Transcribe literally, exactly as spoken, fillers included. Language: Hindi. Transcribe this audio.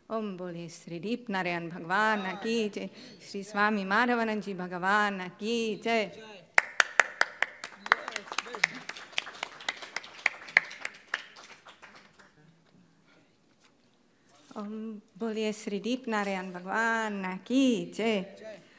ओम बोले श्री दीप नारायण भगवान की जय, श्री स्वामी माधवानंद जी भगवान की जय। ओम बोले श्री दीप नारायण भगवान की जय।